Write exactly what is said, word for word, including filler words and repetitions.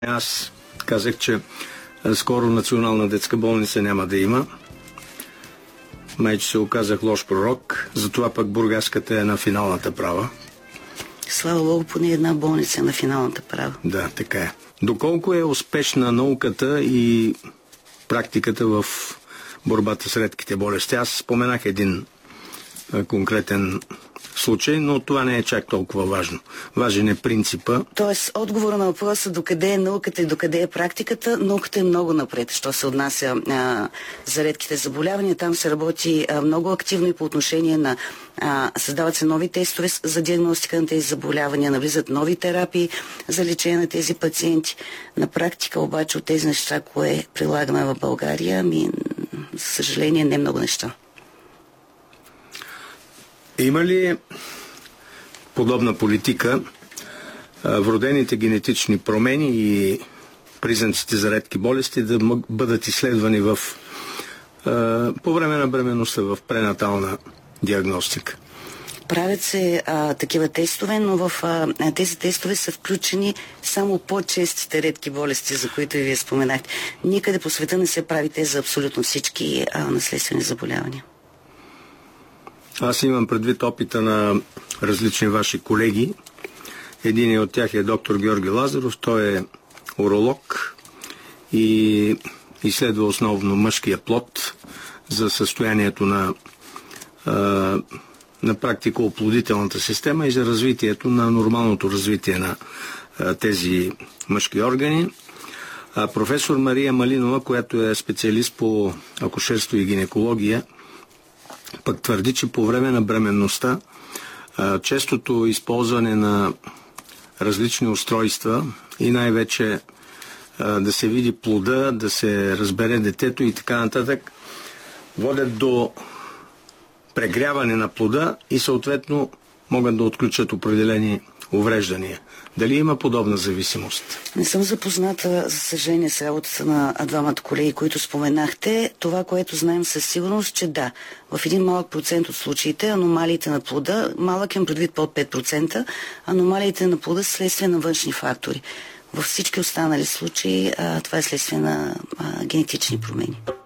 Аз казах, че скоро национална детска болница няма да има. Майче се оказах лош пророк, затова пък бургаската е на финалната права. Слава Богу, поне една болница е на финалната права. Да, така е. Доколко е успешна науката и практиката в борбата с редките болести? Аз споменах един конкретен случай, но това не е чак толкова важно. Важен е принципа. Тоест, отговора на въпроса докъде е науката и докъде е практиката, науката е много напред, що се отнася а, за редките заболявания. Там се работи а, много активно и по отношение на а, създават се нови тестове за диагностика на тези заболявания, навлизат нови терапии за лечение на тези пациенти. На практика обаче от тези неща, кое прилагаме в България, ами, за съжаление, не много неща. Има ли подобна политика вродените генетични промени и признаците за редки болести да бъдат изследвани в, по време на бременността в пренатална диагностика? Правят се а, такива тестове, но в а, тези тестове са включени само по-честите редки болести, за които и вие споменахте. Никъде по света не се прави те за абсолютно всички а, наследствени заболявания. Аз имам предвид опита на различни ваши колеги. Един от тях е доктор Георги Лазаров, той е уролог и изследва основно мъжкия плод за състоянието на, на практика оплодителната система и за развитието на нормалното развитие на тези мъжки органи. А професор Мария Малинова, която е специалист по акушерство и гинекология, пък твърди, че по време на бременността честото използване на различни устройства и най-вече да се види плода, да се разбере детето и така нататък, водят до прегряване на плода и съответно могат да отключат определени увреждания. Дали има подобна зависимост? Не съм запозната, за съжаление, с работата на двамата колеги, които споменахте. Това, което знаем със сигурност, че да, в един малък процент от случаите аномалиите на плода, малък им предвид под пет процента, аномалиите на плода са следствие на външни фактори. Във всички останали случаи а, това е следствие на а, генетични промени.